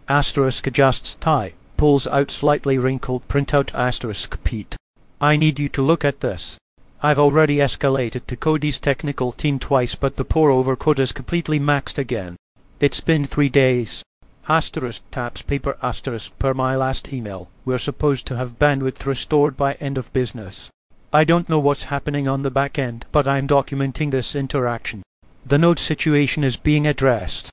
Asterisk adjusts tie. Pulls out slightly wrinkled printout asterisk Pete. I need you to look at this. I've already escalated to Cody's technical team twice, but the poor overcode is completely maxed again. It's been 3 days. Asterisk taps paper asterisk per my last email. We're supposed to have bandwidth restored by end of business. I don't know what's happening on the back end, but I'm documenting this interaction. The node situation is being addressed.